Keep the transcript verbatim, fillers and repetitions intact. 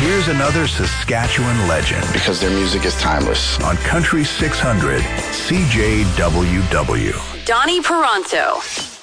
Here's another Saskatchewan legend. Because their music is timeless. On Country six hundred, C J W W. Donnie Peranto.